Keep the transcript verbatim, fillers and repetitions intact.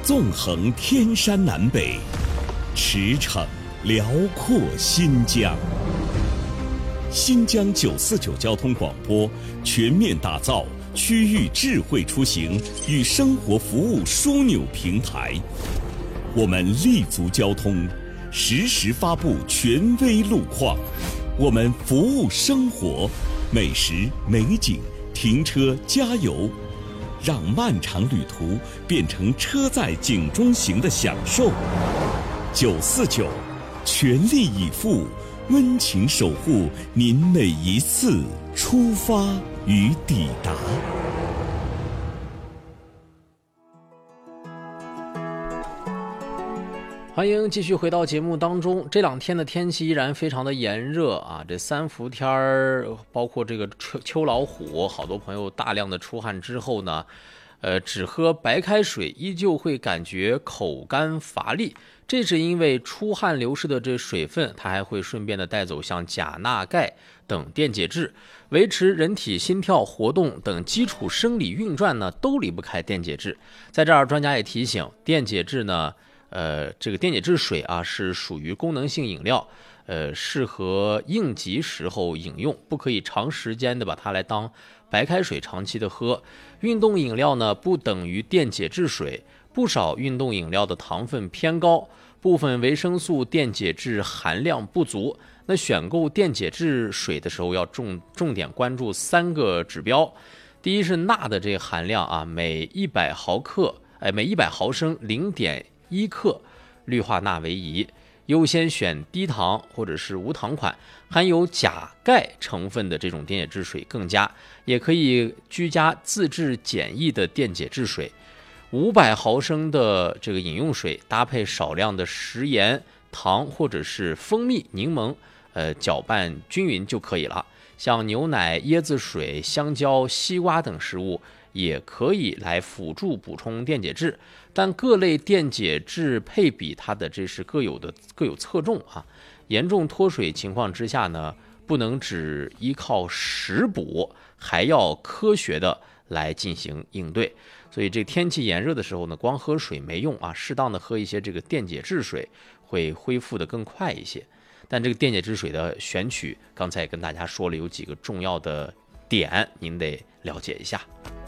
纵横天山南北，驰骋辽阔新疆。新疆九四九交通广播全面打造区域智慧出行与生活服务枢纽平台，我们立足交通，实时发布权威路况，我们服务生活，美食美景，停车加油，让漫长旅途变成车载景中行的享受。九四九，全力以赴，温情守护您每一次出发与抵达。 欢迎继续回到节目当中。这两天的天气依然非常的炎热啊，这三伏天儿，包括这个秋秋老虎，好多朋友大量的出汗之后呢，呃，只喝白开水依旧会感觉口干乏力。这是因为出汗流失的这水分，它还会顺便的带走像钾、钠、钙等电解质，维持人体心跳活动等基础生理运转呢，都离不开电解质。在这儿，专家也提醒，电解质呢。呃，这个电解质水啊是属于功能性饮料，呃，适合应急时候饮用，不可以长时间的把它来当白开水长期的喝。运动饮料呢不等于电解质水，不少运动饮料的糖分偏高，部分维生素电解质含量不足。那选购电解质水的时候要重重点关注三个指标。第一是钠的这个含量啊，每一百毫克，哎，每一百毫升零点一克氯化钠为宜，优先选低糖或者是无糖款，含有钾、钙成分的这种电解质水更佳，也可以居家自制简易的电解质水。五百毫升的这个饮用水搭配少量的食盐、糖或者是蜂蜜、柠檬，呃，搅拌均匀就可以了。像牛奶、椰子水、香蕉、西瓜等食物也可以来辅助补充电解质，但各类电解质配比它的这是各有的各有侧重啊。严重脱水情况之下呢，不能只依靠食补，还要科学的来进行应对。所以这天气炎热的时候呢，光喝水没用啊，适当的喝一些这个电解质水会恢复的更快一些。但这个电解质水的选取，刚才也跟大家说了有几个重要的点，您得了解一下。